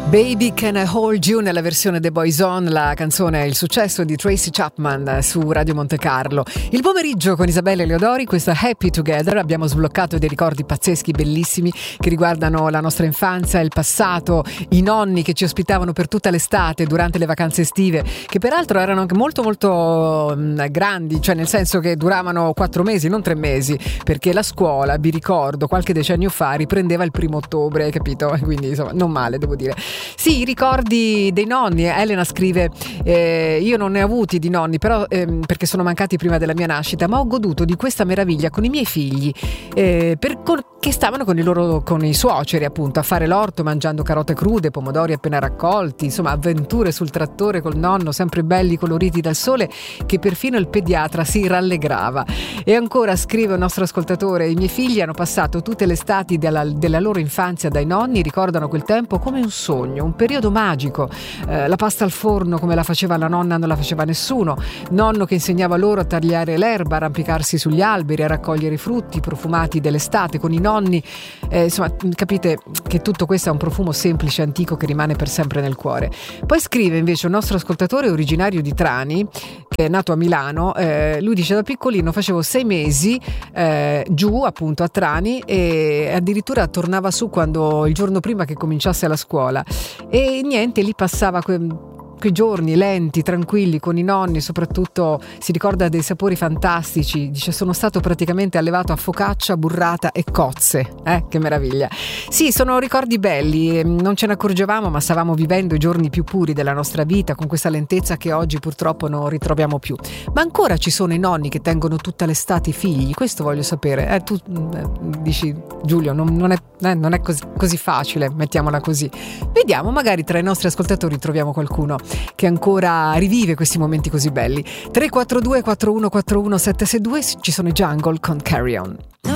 Baby Can I Hold You nella versione The Boys On, la canzone è il successo di Tracy Chapman su Radio Monte Carlo. Il pomeriggio con Isabella Leodori, questa Happy Together, abbiamo sbloccato dei ricordi pazzeschi, bellissimi, che riguardano la nostra infanzia, il passato, i nonni che ci ospitavano per tutta l'estate durante le vacanze estive, che peraltro erano anche molto grandi, cioè nel senso che duravano 4 mesi, non 3 mesi, perché la scuola, vi ricordo, qualche decennio fa riprendeva il 1° ottobre, capito? Quindi insomma non male, devo dire. Sì, i ricordi dei nonni. Elena scrive: io non ne ho avuti di nonni, però perché sono mancati prima della mia nascita, ma ho goduto di questa meraviglia con i miei figli, che stavano con i suoceri, appunto, a fare l'orto mangiando carote crude, pomodori appena raccolti, insomma avventure sul trattore col nonno, sempre belli, coloriti dal sole, che perfino il pediatra si rallegrava. E ancora scrive un nostro ascoltatore: i miei figli hanno passato tutte le estati della loro infanzia dai nonni, ricordano quel tempo come un sogno, un periodo magico. La pasta al forno come la faceva la nonna non la faceva nessuno, nonno che insegnava loro a tagliare l'erba, arrampicarsi sugli alberi, a raccogliere i frutti profumati dell'estate con i nonni. Insomma, capite che tutto questo è un profumo semplice, antico, che rimane per sempre nel cuore. Poi scrive invece un nostro ascoltatore originario di Trani, che è nato a Milano. Lui dice: da piccolino facevo 6 mesi giù appunto a Trani, e addirittura tornava su il giorno prima che cominciasse la scuola, e niente, lì passava quei giorni lenti, tranquilli con i nonni. Soprattutto si ricorda dei sapori fantastici, dice: sono stato praticamente allevato a focaccia, burrata e cozze, che meraviglia. Sì, sono ricordi belli, non ce ne accorgevamo, ma stavamo vivendo i giorni più puri della nostra vita, con questa lentezza che oggi purtroppo non ritroviamo più. Ma ancora ci sono i nonni che tengono tutta l'estate i figli? Questo voglio sapere. Tu dici: Giulio, non è così facile, mettiamola così. Vediamo, magari tra i nostri ascoltatori troviamo qualcuno che ancora rivive questi momenti così belli. 342 4141 762, ci sono i Jungle con Carry On.